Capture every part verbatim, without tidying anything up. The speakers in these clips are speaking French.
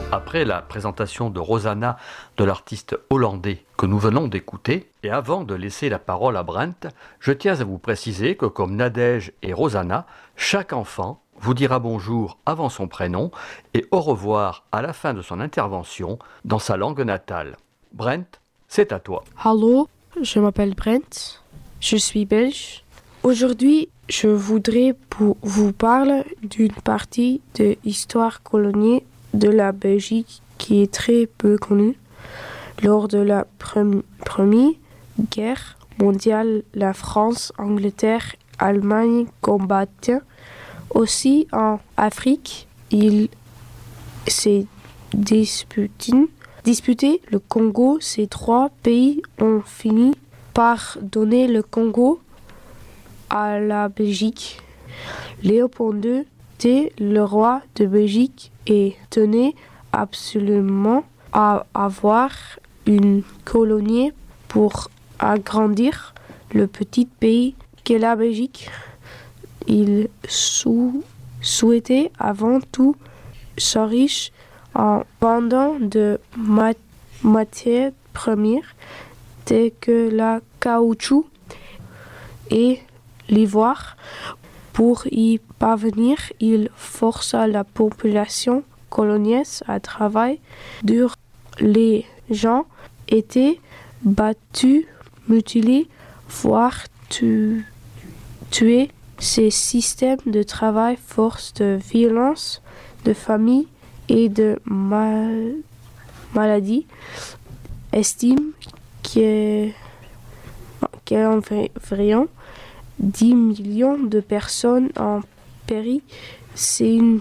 Après la présentation de Rosanna de l'artiste hollandais que nous venons d'écouter, et avant de laisser la parole à Brent, je tiens à vous préciser que comme Nadège et Rosanna, chaque enfant vous dira bonjour avant son prénom et au revoir à la fin de son intervention dans sa langue natale. Brent, c'est à toi. Hallo, je m'appelle Brent, je suis belge. Aujourd'hui, je voudrais vous parler d'une partie de l'histoire coloniale de la Belgique qui est très peu connue. Lors de la pre- Première Guerre mondiale, la France, Angleterre, Allemagne combattaient. Aussi en Afrique, il s'est disputé, disputé le Congo. Ces trois pays ont fini par donner le Congo à la Belgique. Léopold deux était le roi de Belgique et tenait absolument à avoir une colonie pour agrandir le petit pays qu'est la Belgique. Il sou- souhaitait avant tout s'enrichir en vendant de mat- matières premières telles que la caoutchouc et l'ivoire. Pour y parvenir, il força la population coloniale à travailler dur. Les gens étaient battus, mutilés, voire tu- tués. Ces systèmes de travail, force de violence, de famine et de mal- maladie estiment qu'il y a environ dix millions de personnes en péri. C'est une,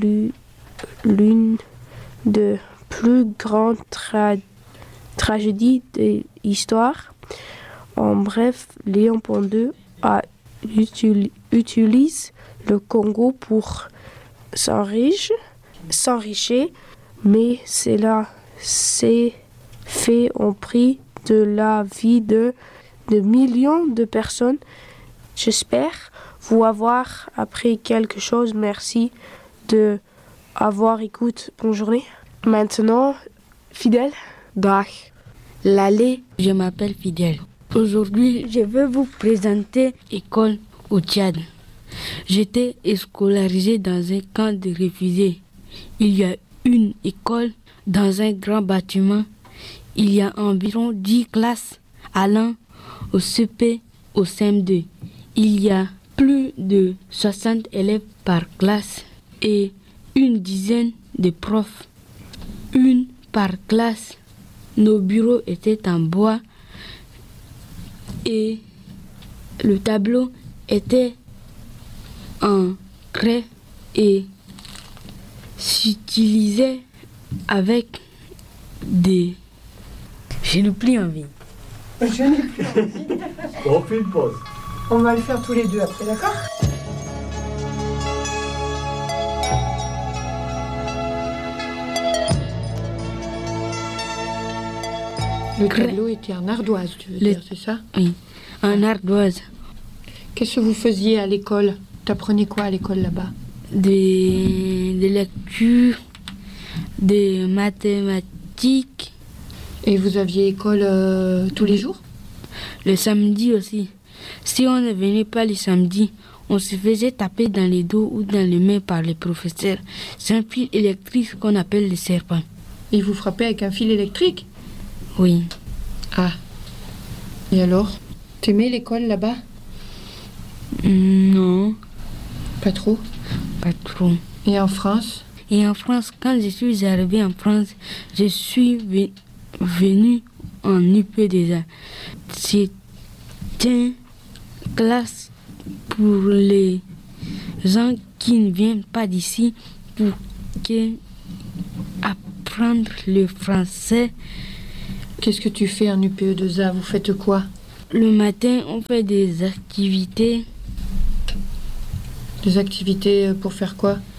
l'une des plus grandes tra- tragédies de l'histoire. En bref, Léopold deux a util- utilise le Congo pour s'enrichir, s'enrichir, mais cela s'est fait au prix de la vie de, de millions de personnes. J'espère vous avoir appris quelque chose. Merci de avoir écouté. Bonne journée. Maintenant, Fidèle. Dag. L'allée, je m'appelle Fidèle. Aujourd'hui, je vais vous présenter l'école au Tchad. J'étais scolarisé dans un camp de réfugiés. Il y a une école dans un grand bâtiment. Il y a environ dix classes allant au C P, au C M deux. Il y a plus de soixante élèves par classe et une dizaine de profs. Une par classe. Nos bureaux étaient en bois et le tableau était en craie et s'utilisait avec des... Je n'ai plus envie. Je n'ai plus envie. On fait une pause. On va le faire tous les deux après, d'accord? Le tableau était en ardoise, tu veux Le... dire, c'est ça? Oui, en ardoise. Qu'est-ce que vous faisiez à l'école? T'apprenais quoi à l'école là-bas? Des, des lectures, des mathématiques. Et vous aviez école euh, tous les jours? Le samedi aussi. Si on ne venait pas le samedi, on se faisait taper dans les dos ou dans les mains par les professeurs. C'est un fil électrique qu'on appelle le serpent. Et vous frappez avec un fil électrique? Oui. Ah. Et alors? T'aimais l'école là-bas? Non. Pas trop? Pas trop. Et en France? Et en France, quand je suis arrivée en France, je suis venue en U P deux A. C'est une classe pour les gens qui ne viennent pas d'ici pour que apprendre le français. Qu'est-ce que tu fais en U P E deux A? Vous faites quoi? Le matin, on fait des activités. Des activités pour faire quoi?